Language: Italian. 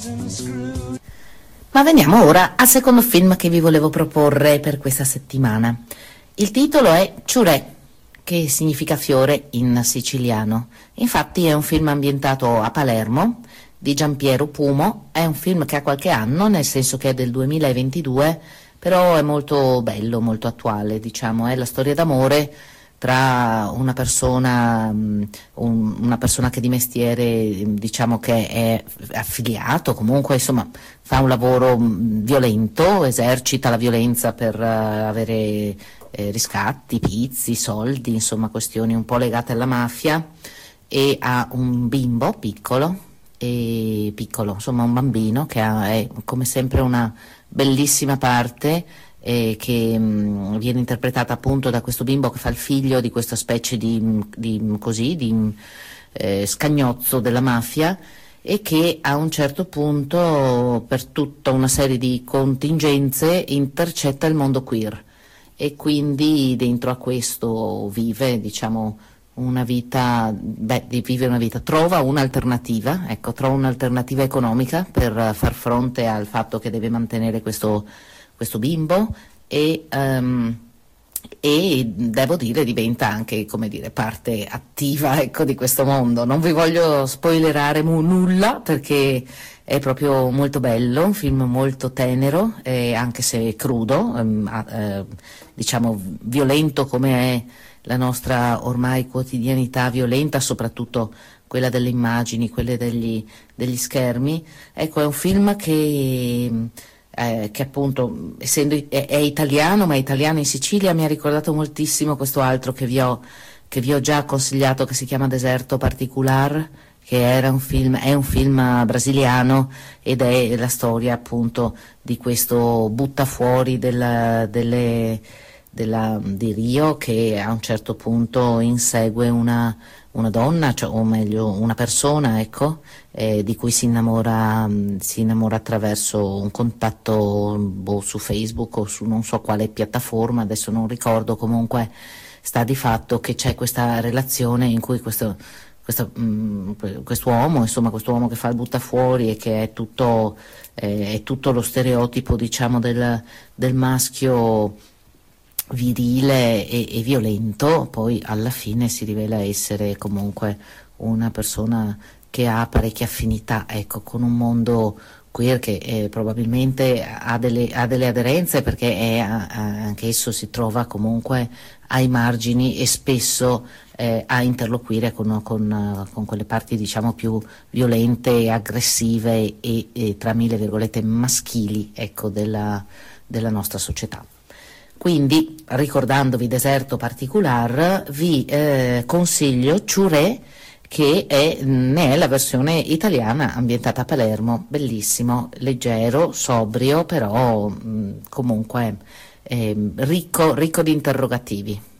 Ma veniamo ora al secondo film che vi volevo proporre per questa settimana. Il titolo è Ciurè, che significa fiore in siciliano. Infatti è un film ambientato a Palermo, di Giampiero Pumo. È un film che ha qualche anno, nel senso che è del 2022, però è molto bello, molto attuale, diciamo. È la storia d'amore tra una persona che di mestiere, diciamo che è affiliato, comunque insomma fa un lavoro violento, esercita la violenza per avere riscatti, pizzi, soldi, insomma questioni un po' legate alla mafia, e ha un bimbo piccolo, insomma un bambino che è come sempre una bellissima parte, che viene interpretata appunto da questo bimbo che fa il figlio di questa specie di scagnozzo della mafia, e che a un certo punto, per tutta una serie di contingenze, intercetta il mondo queer, e quindi dentro a questo vive, diciamo, trova un'alternativa, ecco, trova un'alternativa economica per far fronte al fatto che deve mantenere questo bimbo, e devo dire diventa anche, come dire, parte attiva, ecco, di questo mondo. Non vi voglio spoilerare nulla, perché è proprio molto bello, un film molto tenero, anche se crudo, diciamo violento come è la nostra ormai quotidianità violenta, soprattutto quella delle immagini, quelle degli schermi. Ecco, è un film che appunto, essendo è italiano, ma è italiano in Sicilia, mi ha ricordato moltissimo questo altro che vi ho già consigliato, che si chiama Deserto Particular, che è un film brasiliano, ed è la storia appunto di questo buttafuori di Rio, che a un certo punto insegue una donna, cioè, o meglio una persona, ecco, di cui si innamora attraverso un contatto su Facebook o su non so quale piattaforma, adesso non ricordo. Comunque sta di fatto che c'è questa relazione in cui quest'uomo, insomma, quest'uomo che fa il buttafuori, e che è tutto lo stereotipo, diciamo, del maschio virile e violento, poi alla fine si rivela essere comunque una persona che ha parecchie affinità, ecco, con un mondo queer che probabilmente ha delle aderenze, perché anche esso si trova comunque ai margini, e spesso a interloquire con quelle parti, diciamo, più violente e aggressive e tra mille virgolette maschili, ecco, della nostra società. Quindi, ricordandovi Deserto Particular, vi consiglio Ciurè, che ne è la versione italiana ambientata a Palermo. Bellissimo, leggero, sobrio, però comunque ricco di interrogativi.